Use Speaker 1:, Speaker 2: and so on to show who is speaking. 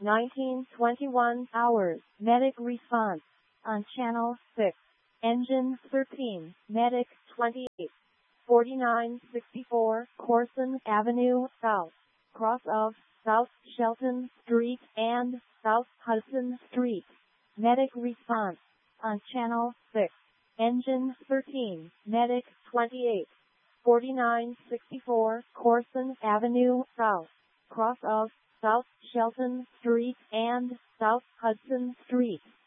Speaker 1: 1921 hours, medic response. On channel 6. Engine 13, medic 28. 4964 Corson Avenue South, cross of South Shelton Street and South Hudson Street. Medic response. On channel 6. Engine 13, medic 28. 4964 Corson Avenue South, cross of South Shelton Street and South Hudson Street.